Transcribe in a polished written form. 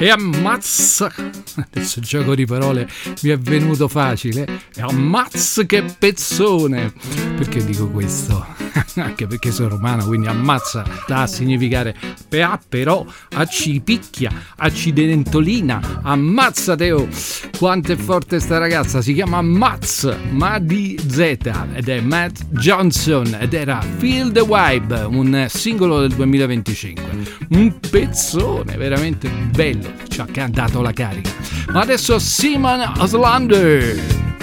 e ammazza, adesso il gioco di parole mi è venuto facile, e ammazza che pezzone. Perché dico questo? Anche perché sono romano, quindi ammazza sta a significare però ci picchia, accidentolina, ammazzateo. Quanto è forte sta ragazza, si chiama Maz, ma di Z, ed è Matt Johnson, ed era Feel the Vibe, un singolo del 2025, un pezzone veramente bello, ci ha dato la carica. Ma adesso Simon Oslander.